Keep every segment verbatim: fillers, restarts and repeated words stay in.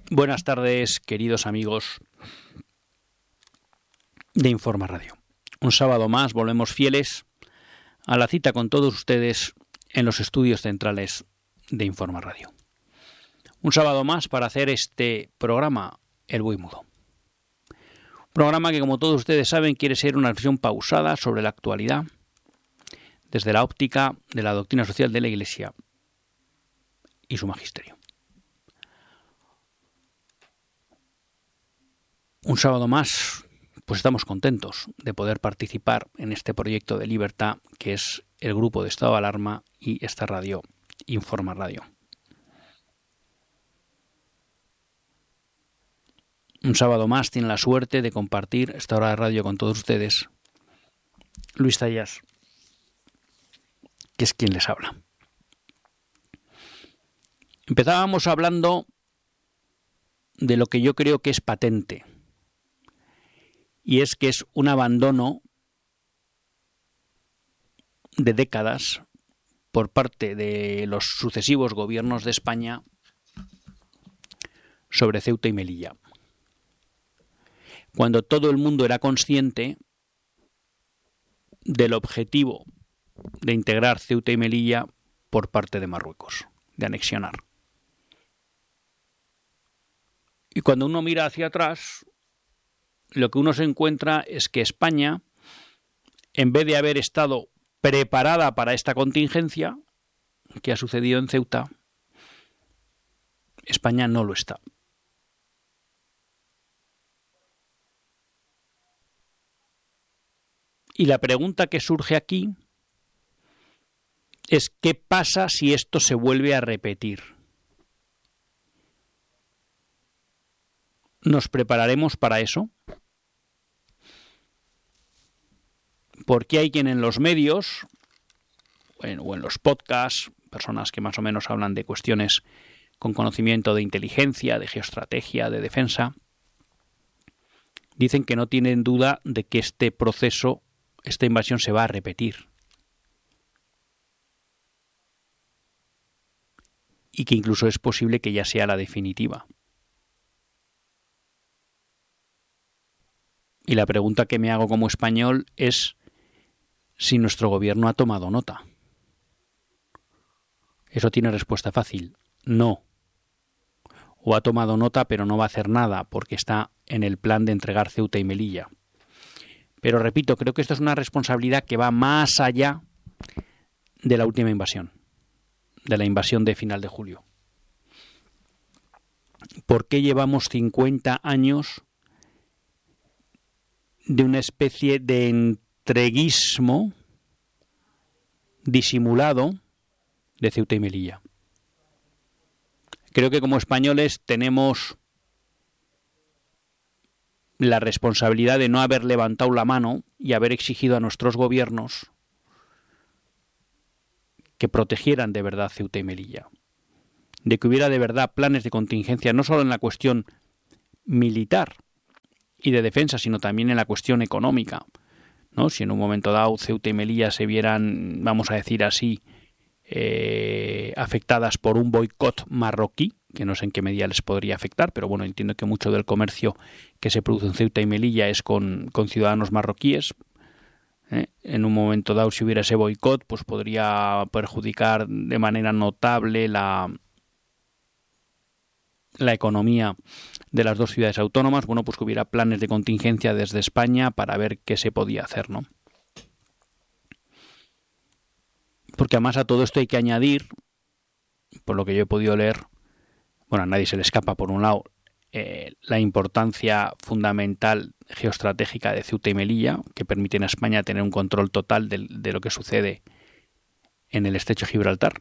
Buenas tardes, queridos amigos de Informa Radio. Un sábado más volvemos fieles a la cita con todos ustedes en los estudios centrales de Informa Radio. Un sábado más para hacer este programa El Buey Mudo. Un programa que, como todos ustedes saben, quiere ser una reflexión pausada sobre la actualidad desde la óptica de la doctrina social de la Iglesia y su magisterio. Un sábado más, pues estamos contentos de poder participar en este proyecto de libertad que es el grupo de Estado de Alarma y esta radio, Informa Radio. Un sábado más tiene la suerte de compartir esta hora de radio con todos ustedes Luis Zayas, que es quien les habla. Empezábamos hablando de lo que yo creo que es patente, y es que es un abandono de décadas por parte de los sucesivos gobiernos de España sobre Ceuta y Melilla, cuando todo el mundo era consciente del objetivo de integrar Ceuta y Melilla por parte de Marruecos, de anexionar. Y cuando uno mira hacia atrás, lo que uno se encuentra es que España, en vez de haber estado preparada para esta contingencia que ha sucedido en Ceuta, España no lo está. Y la pregunta que surge aquí es ¿qué pasa si esto se vuelve a repetir? ¿Nos prepararemos para eso? Porque hay quien en los medios bueno, o en los podcasts, personas que más o menos hablan de cuestiones con conocimiento de inteligencia, de geoestrategia, de defensa, dicen que no tienen duda de que este proceso, esta invasión se va a repetir. Y que incluso es posible que ya sea la definitiva. Y la pregunta que me hago como español es si nuestro gobierno ha tomado nota. Eso tiene respuesta fácil. No. O ha tomado nota pero no va a hacer nada porque está en el plan de entregar Ceuta y Melilla. Pero repito, creo que esto es una responsabilidad que va más allá de la última invasión, de la invasión de final de julio. ¿Por qué llevamos cincuenta años de una especie de entreguismo disimulado de Ceuta y Melilla? Creo que como españoles tenemos la responsabilidad de no haber levantado la mano y haber exigido a nuestros gobiernos que protegieran de verdad Ceuta y Melilla, de que hubiera de verdad planes de contingencia, no solo en la cuestión militar y de defensa, sino también en la cuestión económica, ¿no? Si en un momento dado Ceuta y Melilla se vieran, vamos a decir así, eh, afectadas por un boicot marroquí, que no sé en qué medida les podría afectar, pero bueno, entiendo que mucho del comercio que se produce en Ceuta y Melilla es con, con ciudadanos marroquíes. ¿eh? En un momento dado, si hubiera ese boicot, pues podría perjudicar de manera notable la, la economía de las dos ciudades autónomas. Bueno, pues que hubiera planes de contingencia desde España para ver qué se podía hacer, ¿no? Porque además a todo esto hay que añadir, por lo que yo he podido leer, bueno, a nadie se le escapa, por un lado, eh, la importancia fundamental geoestratégica de Ceuta y Melilla, que permiten a España tener un control total de, de lo que sucede en el estrecho de Gibraltar,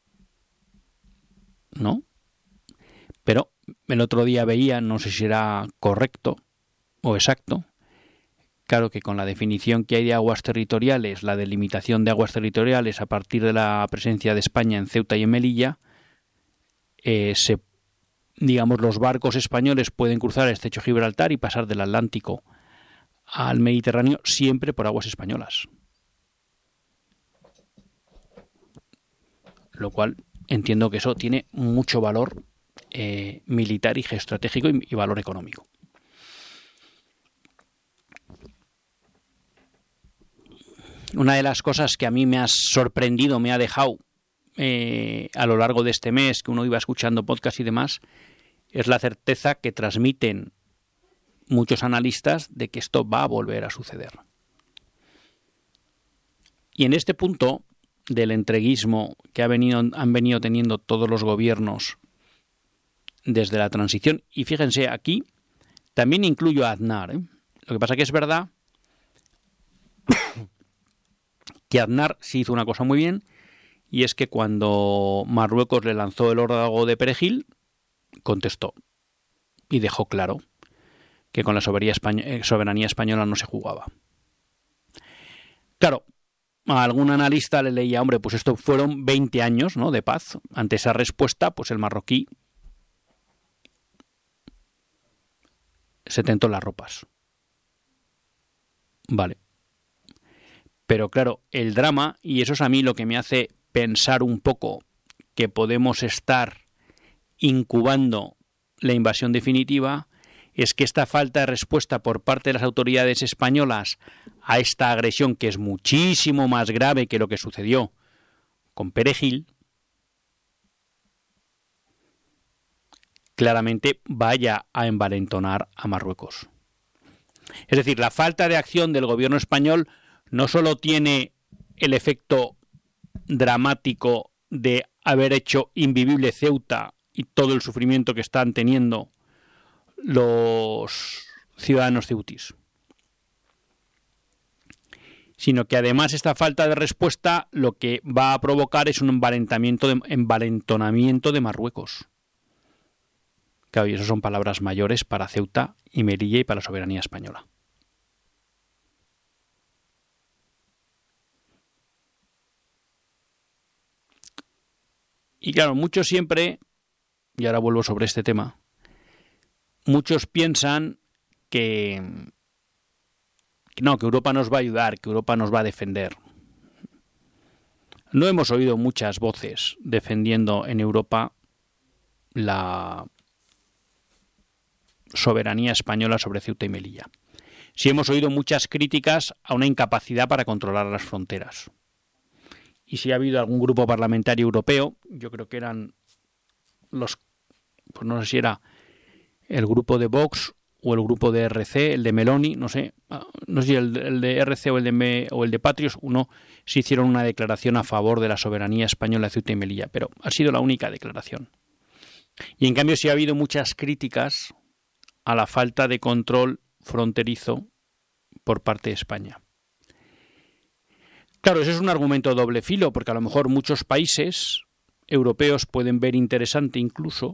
¿no? Pero el otro día veía, no sé si era correcto o exacto, claro que con la definición que hay de aguas territoriales, la delimitación de aguas territoriales a partir de la presencia de España en Ceuta y en Melilla, eh, se, digamos, los barcos españoles pueden cruzar el estrecho de Gibraltar y pasar del Atlántico al Mediterráneo siempre por aguas españolas. Lo cual entiendo que eso tiene mucho valor eh, militar y geoestratégico y, y valor económico. Una de las cosas que a mí me ha sorprendido, me ha dejado eh, a lo largo de este mes, que uno iba escuchando podcast y demás, es la certeza que transmiten muchos analistas de que esto va a volver a suceder. Y en este punto del entreguismo que ha venido, han venido teniendo todos los gobiernos desde la transición, y fíjense, aquí también incluyo a Aznar, ¿eh? Lo que pasa que es verdad que Aznar sí hizo una cosa muy bien, y es que cuando Marruecos le lanzó el órdago de perejil, contestó y dejó claro que con la soberanía española, soberanía española no se jugaba. Claro, a algún analista le leía, hombre, pues esto fueron veinte años, ¿no?, de paz. Ante esa respuesta, pues el marroquí se tentó las ropas. Vale. Pero claro, el drama, y eso es a mí lo que me hace pensar un poco que podemos estar incubando la invasión definitiva, es que esta falta de respuesta por parte de las autoridades españolas a esta agresión, que es muchísimo más grave que lo que sucedió con Perejil, claramente vaya a envalentonar a Marruecos. Es decir, la falta de acción del gobierno español no solo tiene el efecto dramático de haber hecho invivible Ceuta y todo el sufrimiento que están teniendo los ciudadanos ceutíes, sino que además esta falta de respuesta lo que va a provocar es un envalentonamiento de, envalentonamiento de Marruecos. Claro, y eso son palabras mayores para Ceuta y Melilla y para la soberanía española. Y claro, muchos siempre, y ahora vuelvo sobre este tema, muchos piensan que, que no, que Europa nos va a ayudar, que Europa nos va a defender. No hemos oído muchas voces defendiendo en Europa la soberanía española sobre Ceuta y Melilla. Sí hemos oído muchas críticas a una incapacidad para controlar las fronteras. Y si ha habido algún grupo parlamentario europeo, yo creo que eran los, pues no sé si era el grupo de Vox o el grupo de R C, el de Meloni, no sé, no sé si el, el de R C o el de, Me, o el de Patrios, uno sí hicieron una declaración a favor de la soberanía española de Ceuta y Melilla, pero ha sido la única declaración. Y en cambio sí ha habido muchas críticas a la falta de control fronterizo por parte de España. Claro, eso es un argumento doble filo, porque a lo mejor muchos países europeos pueden ver interesante incluso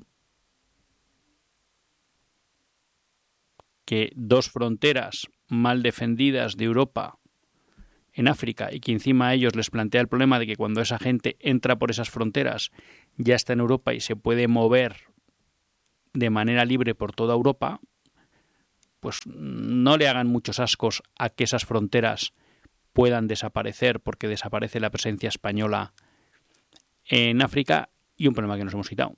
que dos fronteras mal defendidas de Europa en África y que encima a ellos les plantea el problema de que cuando esa gente entra por esas fronteras ya está en Europa y se puede mover de manera libre por toda Europa, pues no le hagan muchos ascos a que esas fronteras puedan desaparecer porque desaparece la presencia española en África y un problema que nos hemos quitado.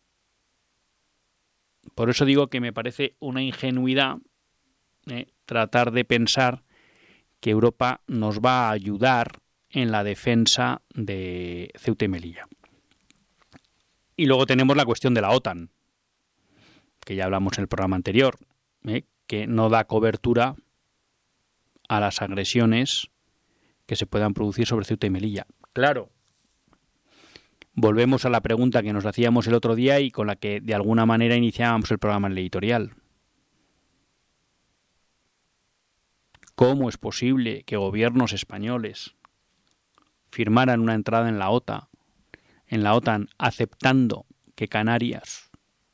Por eso digo que me parece una ingenuidad eh, tratar de pensar que Europa nos va a ayudar en la defensa de Ceuta y Melilla. Y luego tenemos la cuestión de la OTAN, que ya hablamos en el programa anterior, eh, que no da cobertura a las agresiones que se puedan producir sobre Ceuta y Melilla. Claro, volvemos a la pregunta que nos hacíamos el otro día y con la que de alguna manera iniciábamos el programa en el editorial. ¿Cómo es posible que gobiernos españoles firmaran una entrada en la OTAN, en la OTAN aceptando que Canarias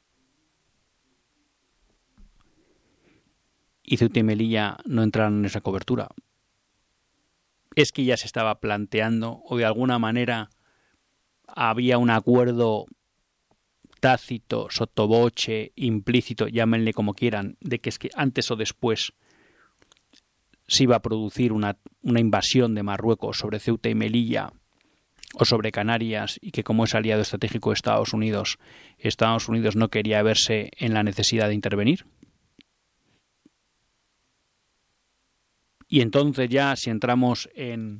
y Ceuta y Melilla no entraran en esa cobertura? Es que ya se estaba planteando, o de alguna manera había un acuerdo tácito, sottovoce, implícito, llámenle como quieran, de que es que antes o después se iba a producir una, una invasión de Marruecos sobre Ceuta y Melilla o sobre Canarias, y que como es aliado estratégico de Estados Unidos, Estados Unidos no quería verse en la necesidad de intervenir. Y entonces ya, si entramos en,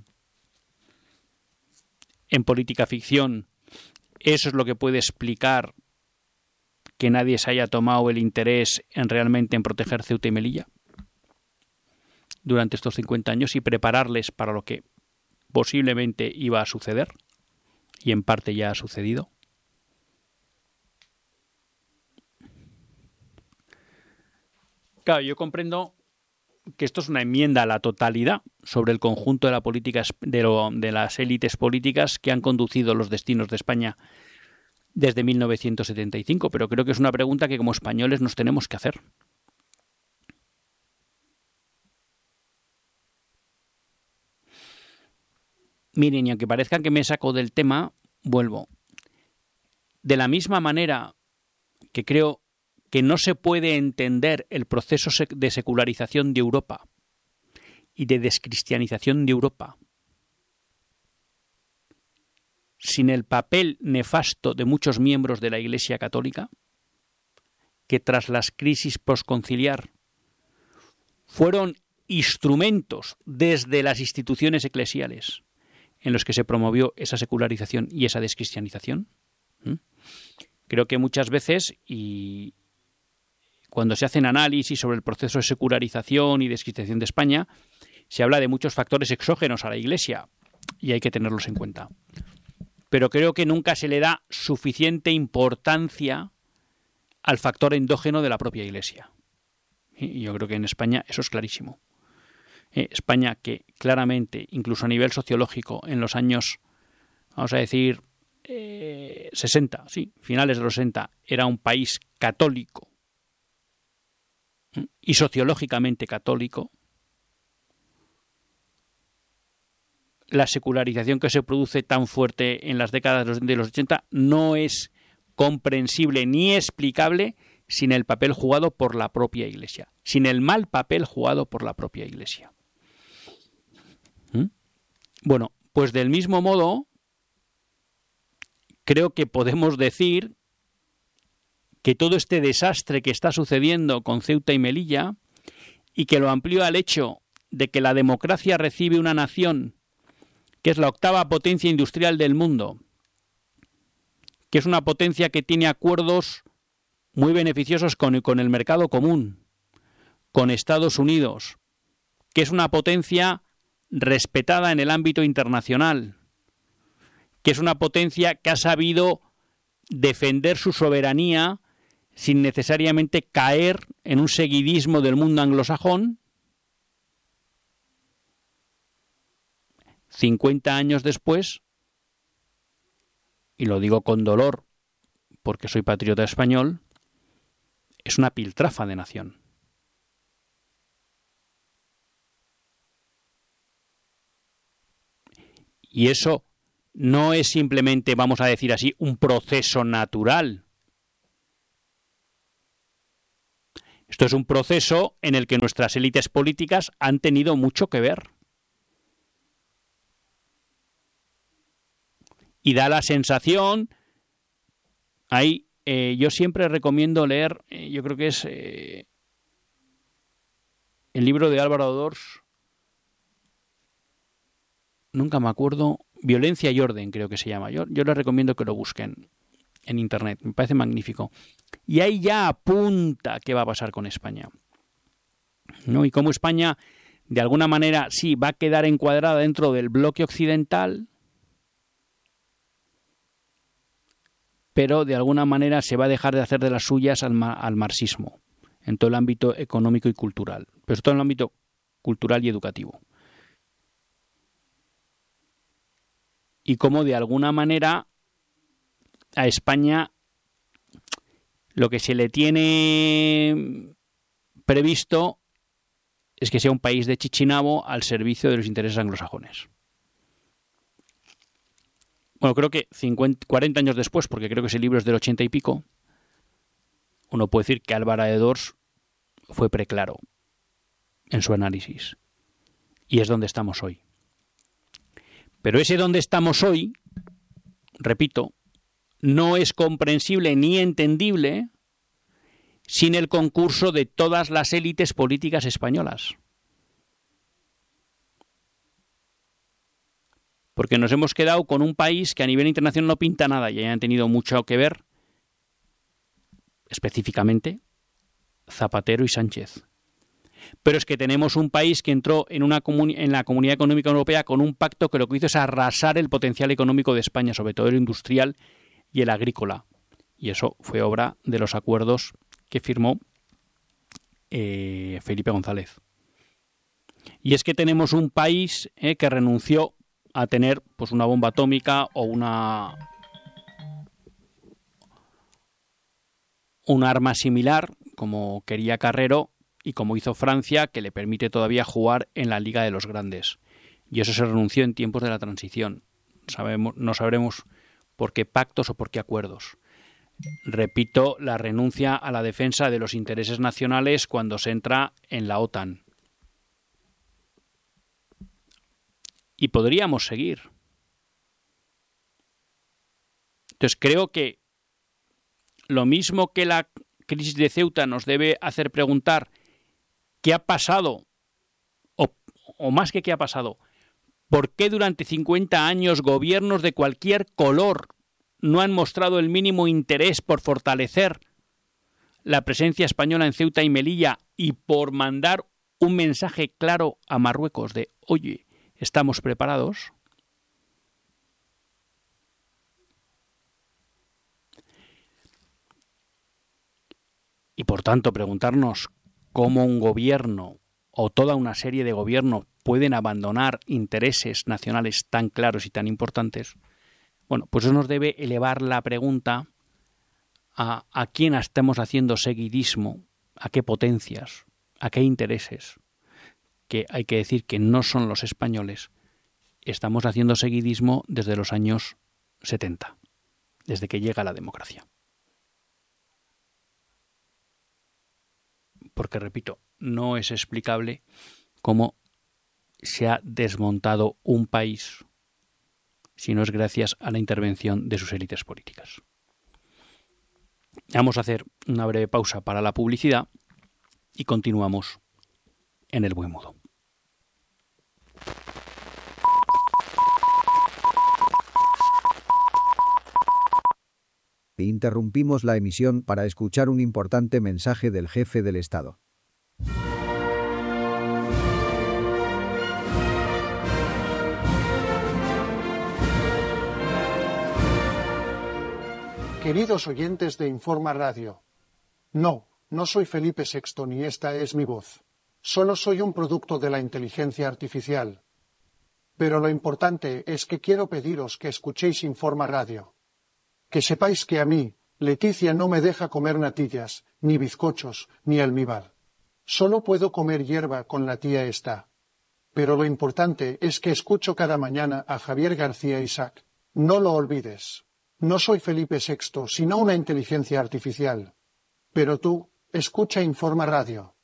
en política ficción, eso es lo que puede explicar que nadie se haya tomado el interés en realmente en proteger Ceuta y Melilla durante estos cincuenta años y prepararles para lo que posiblemente iba a suceder, y en parte ya ha sucedido. Claro, yo comprendo que esto es una enmienda a la totalidad sobre el conjunto de la política de, lo, de las élites políticas que han conducido los destinos de España desde mil novecientos setenta y cinco, pero creo que es una pregunta que como españoles nos tenemos que hacer. Miren, y aunque parezca que me saco del tema, vuelvo. De la misma manera que creo que no se puede entender el proceso de secularización de Europa y de descristianización de Europa sin el papel nefasto de muchos miembros de la Iglesia Católica, que tras las crisis posconciliar fueron instrumentos desde las instituciones eclesiales en los que se promovió esa secularización y esa descristianización. ¿Mm? Creo que muchas veces, y cuando se hacen análisis sobre el proceso de secularización y descristianización de España, se habla de muchos factores exógenos a la Iglesia, y hay que tenerlos en cuenta. Pero creo que nunca se le da suficiente importancia al factor endógeno de la propia Iglesia. Y yo creo que en España eso es clarísimo. Eh, España, que claramente, incluso a nivel sociológico, en los años, vamos a decir, eh, sesenta, sí, finales de los sesenta, era un país católico y sociológicamente católico. La secularización que se produce tan fuerte en las décadas de los ochenta no es comprensible ni explicable sin el papel jugado por la propia Iglesia, sin el mal papel jugado por la propia Iglesia. ¿Mm? Bueno, pues del mismo modo, creo que podemos decir que todo este desastre que está sucediendo con Ceuta y Melilla, y que lo amplió al hecho de que la democracia recibe una nación que es la octava potencia industrial del mundo, que es una potencia que tiene acuerdos muy beneficiosos con, con el mercado común, con Estados Unidos, que es una potencia respetada en el ámbito internacional, que es una potencia que ha sabido defender su soberanía sin necesariamente caer en un seguidismo del mundo anglosajón. cincuenta años después, y lo digo con dolor porque soy patriota español, es una piltrafa de nación. Y eso no es simplemente, vamos a decir así, un proceso natural. Esto es un proceso en el que nuestras élites políticas han tenido mucho que ver. Y da la sensación, ahí eh, yo siempre recomiendo leer, eh, yo creo que es eh, el libro de Álvaro Dors, nunca me acuerdo, Violencia y Orden creo que se llama, yo, yo les recomiendo que lo busquen en internet, me parece magnífico. Y ahí ya apunta qué va a pasar con España, ¿no? Y cómo España, de alguna manera, sí, va a quedar encuadrada dentro del bloque occidental, pero de alguna manera se va a dejar de hacer de las suyas al, ma- al marxismo, en todo el ámbito económico y cultural, pero en todo el ámbito cultural y educativo. Y cómo de alguna manera a España lo que se le tiene previsto es que sea un país de Chichinabo al servicio de los intereses anglosajones. Bueno, creo que cincuenta, cuarenta años después, porque creo que ese libro es del ochenta y pico, uno puede decir que Álvaro de Dors fue preclaro en su análisis. Y es donde estamos hoy. Pero ese donde estamos hoy repito, no es comprensible ni entendible sin el concurso de todas las élites políticas españolas. Porque nos hemos quedado con un país que a nivel internacional no pinta nada y hayan tenido mucho que ver, específicamente, Zapatero y Sánchez. Pero es que tenemos un país que entró en, una comuni- en la Comunidad Económica Europea con un pacto que lo que hizo es arrasar el potencial económico de España, sobre todo el industrial y el agrícola. Y eso fue obra de los acuerdos que firmó eh, Felipe González. Y es que tenemos un país eh, que renunció a tener pues una bomba atómica o una un arma similar, como quería Carrero y como hizo Francia, que le permite todavía jugar en la Liga de los Grandes. Y eso se renunció en tiempos de la transición. Sabemos, no sabremos por qué pactos o por qué acuerdos. Repito, la renuncia a la defensa de los intereses nacionales cuando se entra en la OTAN. Y podríamos seguir. Entonces creo que lo mismo que la crisis de Ceuta nos debe hacer preguntar qué ha pasado, o, o más que qué ha pasado, por qué durante cincuenta años gobiernos de cualquier color no han mostrado el mínimo interés por fortalecer la presencia española en Ceuta y Melilla y por mandar un mensaje claro a Marruecos de, oye, ¿estamos preparados? Y por tanto preguntarnos cómo un gobierno o toda una serie de gobiernos pueden abandonar intereses nacionales tan claros y tan importantes. Bueno, pues eso nos debe elevar la pregunta a, a quién estamos haciendo seguidismo, a qué potencias, a qué intereses, que hay que decir que no son los españoles. Estamos haciendo seguidismo desde los años setenta, desde que llega la democracia. Porque, repito, no es explicable cómo se ha desmontado un país si no es gracias a la intervención de sus élites políticas. Vamos a hacer una breve pausa para la publicidad y continuamos en El Buen Mudo. Interrumpimos la emisión para escuchar un importante mensaje del jefe del Estado. Queridos oyentes de Informa Radio, no, no soy Felipe sexto ni esta es mi voz. Solo soy un producto de la inteligencia artificial. Pero lo importante es que quiero pediros que escuchéis Informa Radio. Que sepáis que a mí, Leticia no me deja comer natillas, ni bizcochos, ni almíbar. Solo puedo comer hierba con la tía esta. Pero lo importante es que escucho cada mañana a Javier García Isaac. No lo olvides. No soy Felipe sexto, sino una inteligencia artificial. Pero tú, escucha Informa Radio.